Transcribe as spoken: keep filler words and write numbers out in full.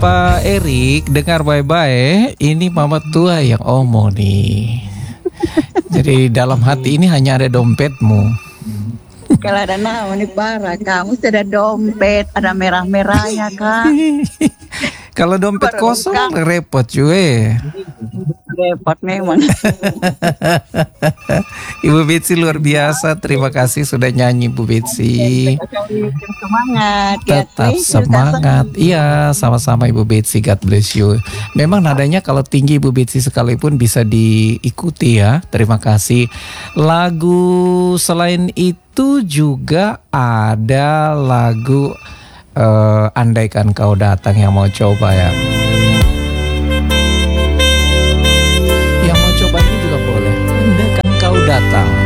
Pak Erik, dengar baik-baik, ini mama tua yang omong nih. Jadi dalam hati ini hanya ada dompetmu. Kalau ada nama nih parah, kamu sudah dompet, ada merah-merahnya Kak. Kalau dompet Baru kosong lengkap. repot cuy. Repot memang. Ibu Betsy luar biasa, terima kasih sudah nyanyi Bu Betsy. Semangat. ya, Tetap thank you, Kak. semangat. Iya, sama-sama Ibu Betsy, God bless you. Memang nadanya kalau tinggi Ibu Betsy sekalipun bisa diikuti ya. Terima kasih. Lagu selain itu juga ada lagu uh, Andaikan Kau Datang yang mau coba ya. Yang mau coba ini juga boleh. Andaikan Kau Datang.